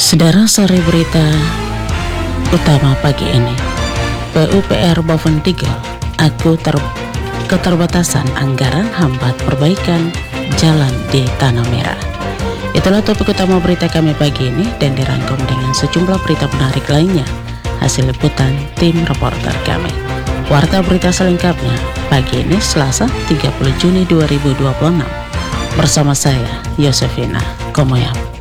Saudara, sore berita utama pagi ini. PUPR Bovon Tigel, keterbatasan anggaran hambat perbaikan jalan di Tanah Merah. Itulah topik utama berita kami pagi ini dan dirangkum dengan sejumlah berita menarik lainnya hasil liputan tim reporter kami. Warta berita selengkapnya pagi ini Selasa 30 Juni 2026 bersama saya Yosefina Komoyam.